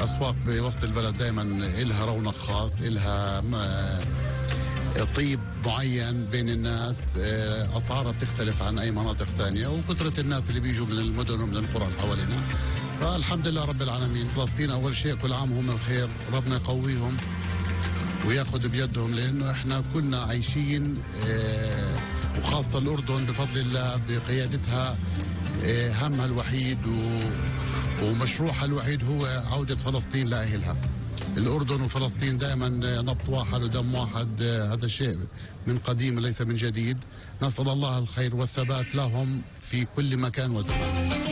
الأسواق بوسط البلد دائما إلها رونق خاص، إلها طيب معين بين الناس، أسعارها بتختلف عن أي مناطق ثانية، وكثرة الناس اللي بيجوا من المدن ومن القرى اللي حوالينا. فالحمد لله رب العالمين. فلسطين أول شيء كل عام هم بخير، ربنا يقويهم وياخذ بيدهم، لأنه إحنا كنا عايشين وخاصة الأردن بفضل الله بقيادتها همها الوحيد ومشروعها الوحيد هو عودة فلسطين لأهلها. الأردن وفلسطين دائما نبض واحد ودم واحد، هذا شيء من قديم وليس من جديد. نسأل الله الخير والثبات لهم في كل مكان وزمان.